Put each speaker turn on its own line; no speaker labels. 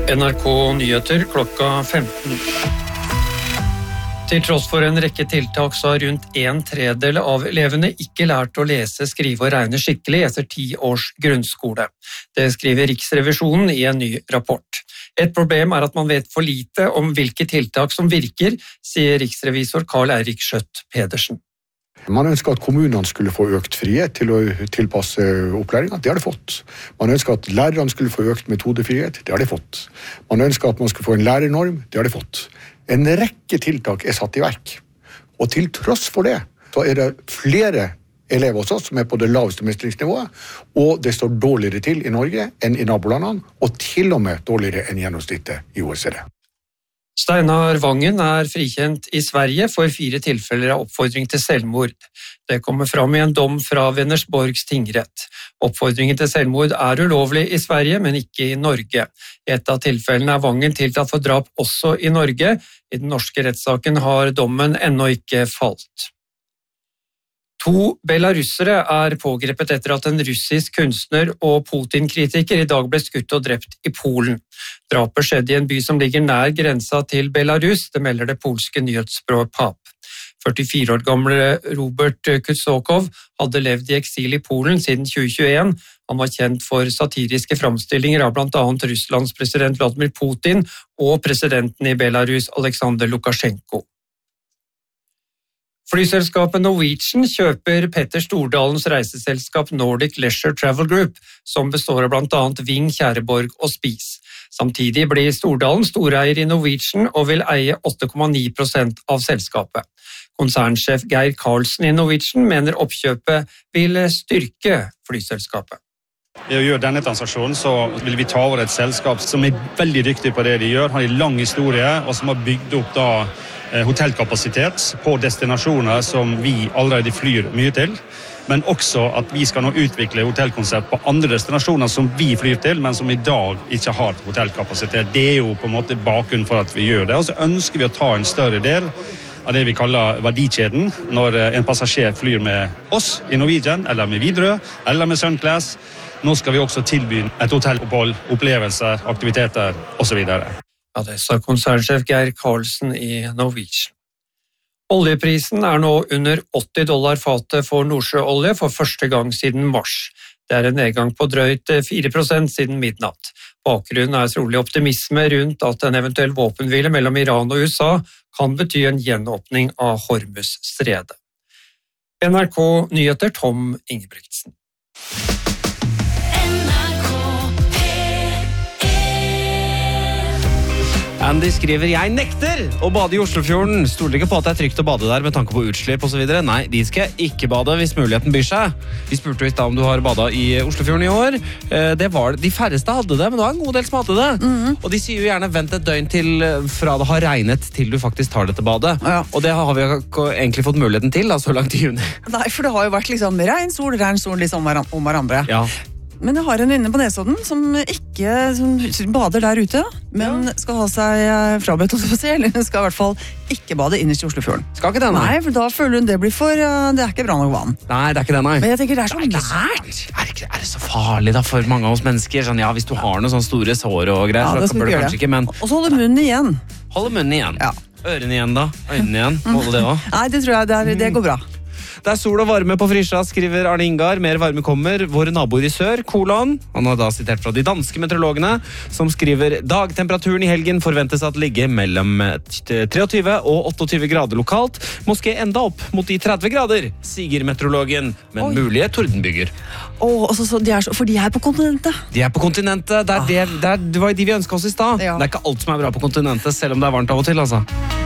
NRK Nyheter klokka 15. Til tross for en rekke tiltak så har rundt 1/3 av elevene ikke lært å lese, skrive og regne skikkelig etter 10 års grunnskole. Det skriver Riksrevisjonen i en ny rapport. Et problem er at man vet for lite om hvilke tiltak som virker, sier riksrevisor Karl Eirik Skjøtt Pedersen.
Man ønsker at kommunene skulle få økt frihet til å tilpasse opplæringen. Det har de fått. Man ønsker at lærerne skulle få økt metodefrihet. Det har de fått. Man ønsker at man skulle få en lærernorm. Det har de fått. En rekke tiltak er satt i verk. Og til tross for det, så er det flere elever hos oss som er på det laveste mestringsnivået, og det står dårligere til i Norge enn i nabolandene, og til og med dårligere enn gjennomsnittet i OECD.
Steinar Vangen er frikjent i Sverige for 4 tilfeller av oppfordring til selvmord. Det kommer fram i en dom fra Vänersborgs tingrett. Oppfordringen til selvmord er ulovlig i Sverige, men ikke i Norge. I et av tilfellene er Vangen tiltalt for drap også i Norge. I den norske rettssaken har dommen ennå ikke falt. 2 belarussere er pågrepet etter at en russisk kunstner og Putin-kritiker i dag ble skutt og drept i Polen. Drapet skjedde i en by som ligger nær grensa til Belarus, det melder det polske nyhetsbyrået PAP. 44 år gamle Robert Kutsokov hadde levd i eksil i Polen siden 2021. Han var kjent for satiriske framstillinger av blant annet Russlands president Vladimir Putin og presidenten i Belarus Aleksandr Lukasjenko. Flyselskapet Norwegian kjøper Petter Stordalens reiseselskap Nordic Leisure Travel Group, som består av blant annet Ving, Kjæreborg og Spis. Samtidig blir Stordalen storeier i Norwegian og vil eie 8,9% av selskapet. Konsernsjef Geir Karlsen i Norwegian mener oppkjøpet vil styrke flyselskapet.
Ved å gjøre denne transaksjonen så vil vi ta over et selskap som er veldig dyktig på det de gjør, har en lang historie og som har bygd opp da hotellkapasitet på destinasjoner som vi allerede flyr mye til, men også at vi skal nå utvikle hotellkonsept på andre destinasjoner som vi flyr til, men som i dag ikke har hotellkapasitet. Det er jo på en måte bakgrunnen for at vi gjør det, og så ønsker vi å ta en større del av det vi kaller verdikjeden, når en passasjer flyr med oss i Norwegian, eller med Widerøe, eller med Sunclass. Nå skal vi også tilby et hotellopphold, opplevelser, aktiviteter osv.
Ja, det sa konsernsjef Geir Karlsen i Norwegian. Oljeprisen er nå under $80 fatet for nordsjøolje for første gang siden mars. Det er en nedgang på drøyt 4% siden midnatt. Bakgrunnen er trolig optimisme rundt at en eventuell våpenhvile mellom Iran og USA kan bety en gjenåpning av Hormuz-stredet. NRK Nyheter, Tom Ingebrigtsen.
Andy skriver, jeg nekter å bade i Oslofjorden. Stoler ikke på at det er trygt å bade der med tanke på utslipp og så videre. Nei, de skal ikke bade hvis muligheten byr seg. Vi spurte jo i sted om du har badet i Oslofjorden i år. De færreste hadde det, men det var en god del som hadde det. Og de sier jo gjerne vent et døgn til fra det har regnet til du faktisk tar dette badet. Ja. Og det har vi egentlig fått muligheten til da, så langt i juni.
Nei, for det har jo vært liksom regn, sol liksom om hverandre.
Ja.
Men jeg har en venninne på Nesodden som bader der ute, men skal ha seg frabedt, eller hun skal i hvert fall ikke bade innerst i Oslofjorden.
Skal ikke det, nei?
Nei, for da føler hun det blir for, det er ikke bra nok vann.
Nei, det er ikke det, nei.
Men jeg tenker det er så nært.
Er det så farlig da for mange av oss mennesker? Sånn, ja, hvis du har noen sånne store sår og greier,
ja,
så bør du kanskje ikke, men...
Og så holde munnen igjen.
Holde munnen igjen.
Ja.
Ørene igjen da, øynene igjen, holde det også.
Nei, det tror jeg det går bra.
Det er sol og varme på Frisja, skriver Arne Ingar. Mer varme kommer. Våre naboer i sør, kolon. Han har da sitert fra de danske meteorologene, som skriver dagtemperaturen i helgen forventes at ligge mellom 23 og 28 grader lokalt. Måske enda opp mot de 30 grader, sier meteorologen, men mulige tordenbyger.
For de er på kontinentet.
De er på kontinentet. Det var de vi ønsket oss i sted.
Ja.
Det er ikke alt som er bra på kontinentet, selv om det er varmt av og til, altså.